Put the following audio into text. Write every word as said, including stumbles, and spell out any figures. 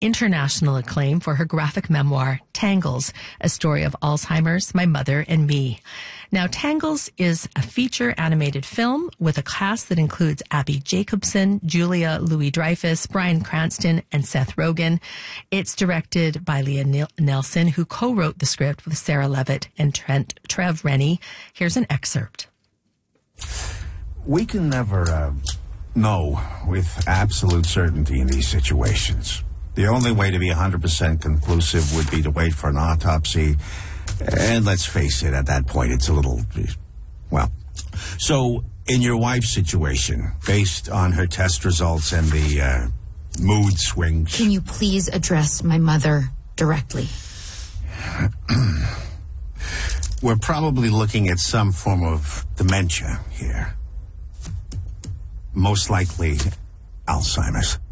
international acclaim for her graphic memoir, Tangles, a story of Alzheimer's, my mother, and me. Now, Tangles is a feature animated film with a cast that includes Abby Jacobson, Julia Louis-Dreyfus, Bryan Cranston, and Seth Rogen. It's directed by Leah Nelson, who co-wrote the script with Sarah Levitt and Trent Trev Rennie. Here's an excerpt. We can never uh, know with absolute certainty in these situations. The only way to be one hundred percent conclusive would be to wait for an autopsy. And let's face it, at that point, it's a little, well. So, in your wife's situation, based on her test results and the uh, mood swings... Can you please address my mother directly? We're probably looking at some form of dementia here. Most likely, Alzheimer's.